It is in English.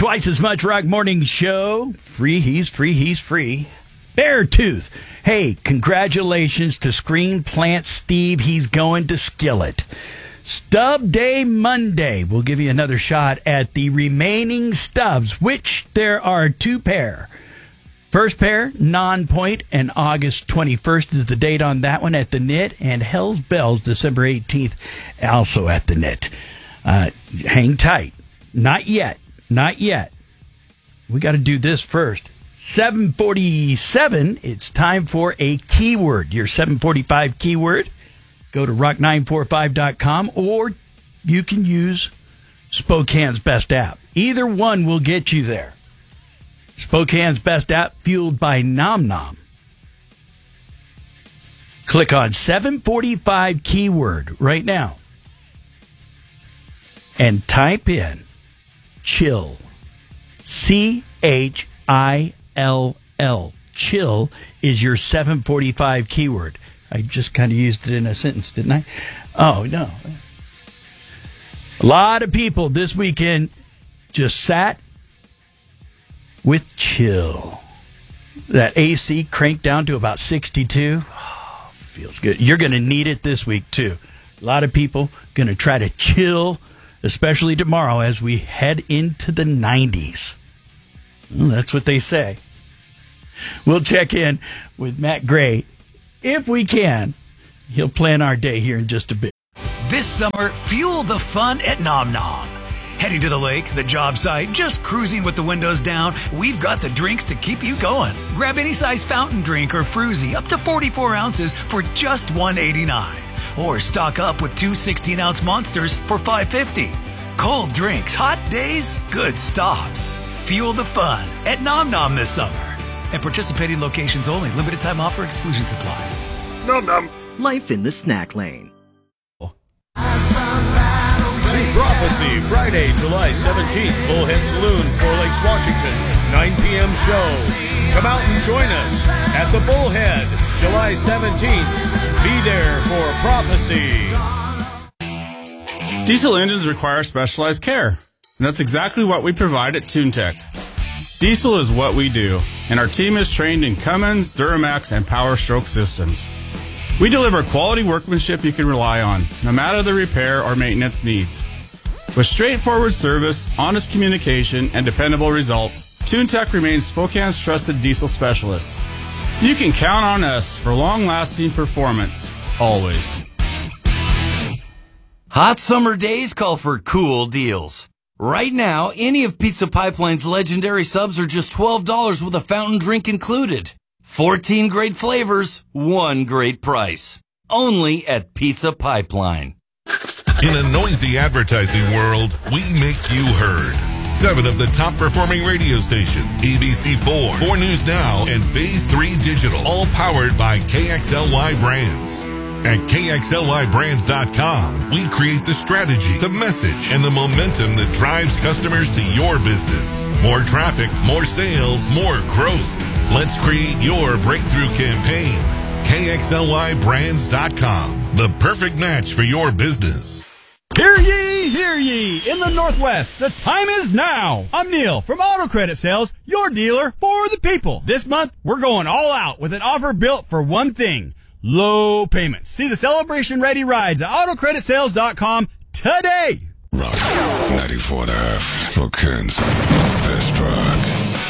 Twice as much Rock Morning Show. Free, he's free. Beartooth. Hey, congratulations to Screen Plant Steve. He's going to Skillet. Stub Day Monday. We'll give you another shot at the remaining stubs, which there are 2 pair. First pair, Non-Point, and August 21st is the date on that one at the Knit, and Hell's Bells, December 18th, also at the Knit. Hang tight. Not yet. We got to do this first. 7:47, it's time for a keyword. Your 7:45 keyword. Go to rock945.com, or you can use Spokane's Best App. Either one will get you there. Spokane's Best App, fueled by Nom Nom. Click on 745 keyword right now and type in chill. CHILL. Chill is your 745 keyword. I just kind of used it in a sentence, didn't I? Oh, no. A lot of people this weekend just sat with chill. That AC cranked down to about 62. Oh, feels good. You're going to need it this week, too. A lot of people going to try to chill, especially tomorrow as we head into the 90s. Well, that's what they say. We'll check in with Matt Gray if we can. He'll plan our day here in just a bit. This summer, fuel the fun at Nom Nom. Heading to the lake, the job site, just cruising with the windows down, we've got the drinks to keep you going. Grab any size fountain drink or fruzy up to 44 ounces for just $1.89. Or stock up with 2 16-ounce monsters for $5.50. Cold drinks, hot days, good stops. Fuel the fun at Nom Nom this summer. And participating locations only. Limited time offer. Exclusions apply. Nom Nom. Life in the snack lane. See Prophecy, Friday, July 17th, Bullhead Saloon, 4 Lakes, Washington, 9 p.m. show. Come out and join us at the Bullhead, July 17th. Be there for Prophecy. Diesel engines require specialized care, and that's exactly what we provide at TuneTech. Diesel is what we do, and our team is trained in Cummins, Duramax, and Power Stroke systems. We deliver quality workmanship you can rely on, no matter the repair or maintenance needs. With straightforward service, honest communication, and dependable results, TuneTech remains Spokane's trusted diesel specialist. You can count on us for long-lasting performance, always. Hot summer days call for cool deals. Right now, any of Pizza Pipeline's legendary subs are just $12 with a fountain drink included. 14 great flavors, 1 great price. Only at Pizza Pipeline. In a noisy advertising world, we make you heard. 7 of the top performing radio stations, ABC4, 4 News Now, and Phase 3 Digital, all powered by KXLY Brands. At KXLYBrands.com, we create the strategy, the message, and the momentum that drives customers to your business. More traffic, more sales, more growth. Let's create your breakthrough campaign. KXLYBrands.com, the perfect match for your business. Hear ye, hear ye! In the Northwest, the time is now! I'm Neil from Auto Credit Sales, your dealer for the people. This month, we're going all out with an offer built for one thing: low payments. See the celebration ready rides at AutoCreditSales.com today. Rock 94.5, Spokane's best